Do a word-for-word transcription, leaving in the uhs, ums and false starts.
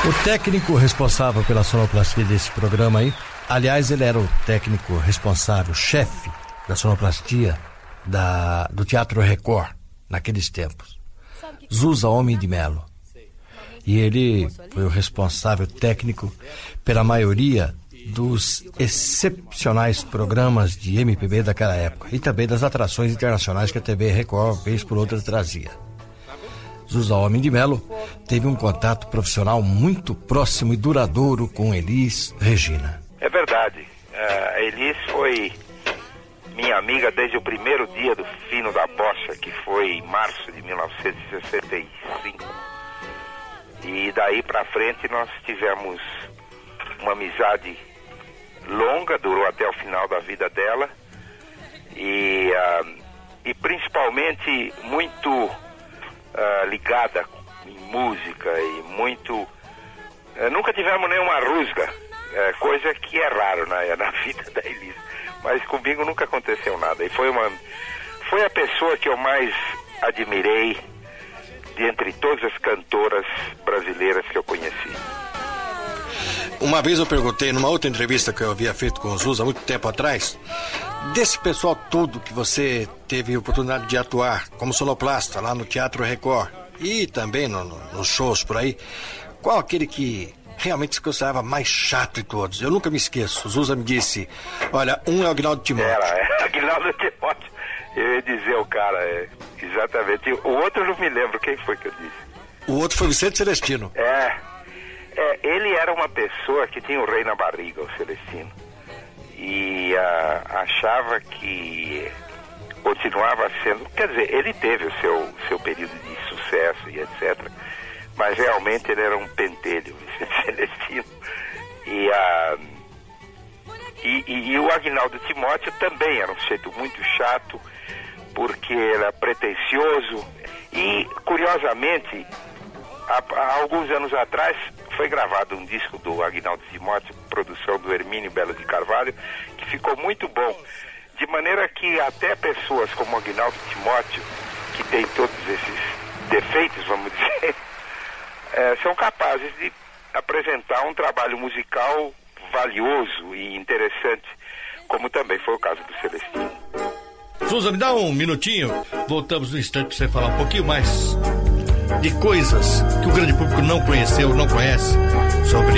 O técnico responsável pela sonoplastia desse programa aí, aliás, ele era o técnico responsável, chefe da sonoplastia da, do Teatro Record, naqueles tempos. Zusa Homem de Melo. E ele foi o responsável técnico pela maioria dos excepcionais programas de M P B daquela época e também das atrações internacionais que a T V Record, vez por outra, trazia. Zusa Homem de Melo teve um contato profissional muito próximo e duradouro com Elis Regina. É verdade. Uh, a Elis foi minha amiga desde o primeiro dia do Fino da Bossa, que foi em março de mil novecentos e sessenta e cinco. E daí pra frente nós tivemos uma amizade longa, durou até o final da vida dela. E, uh, e principalmente muito uh, ligada em música e muito... Uh, nunca tivemos nenhuma rusga, uh, coisa que é raro na, na vida da Elis. Mas comigo nunca aconteceu nada. E foi uma, foi a pessoa que eu mais admirei de entre todas as cantoras brasileiras que eu conheci. Uma vez eu perguntei, numa outra entrevista que eu havia feito com o Zusa há muito tempo atrás, desse pessoal todo que você teve a oportunidade de atuar como sonoplasta lá no Teatro Record e também no, no, nos shows por aí, qual aquele que realmente se considerava mais chato de todos? Eu nunca me esqueço. O Zusa me disse, olha, um é o Aguinaldo Timóteo. Era, é, Aguinaldo Timóteo. Eu ia dizer o cara, é, exatamente. O outro eu não me lembro quem foi que eu disse. O outro foi Vicente Celestino. É, é ele era uma pessoa que tinha o rei na barriga, o Celestino. E uh, achava que continuava sendo... Quer dizer, ele teve o seu, seu período de sucesso e etcétera. Mas realmente ele era um pentelho, Vicente Celestino. E, uh, e, e, e o Aguinaldo Timóteo também era um sujeito muito chato, porque era pretensioso. E, curiosamente, há, há alguns anos atrás, foi gravado um disco do Aguinaldo Timóteo, produção do Hermínio Belo de Carvalho, que ficou muito bom. De maneira que até pessoas como o Aguinaldo Timóteo, que tem todos esses defeitos, vamos dizer... É, são capazes de apresentar um trabalho musical valioso e interessante, como também foi o caso do Celestino. Zusa, me dá um minutinho, voltamos no instante para você falar um pouquinho mais de coisas que o grande público não conheceu, não conhece sobre